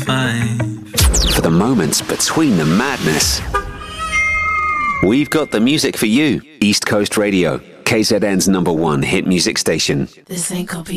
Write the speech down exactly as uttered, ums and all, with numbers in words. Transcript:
five. For the moments between the madness, we've got the music for you. East Coast Radio, K Z N's number one hit music station. This ain't copy.